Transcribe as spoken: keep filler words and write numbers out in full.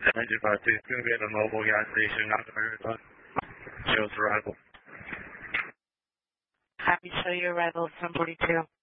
Engine five two, going to be at a mobile gas station, not America. Shows arrival. Happy to show your arrival at seven forty-two.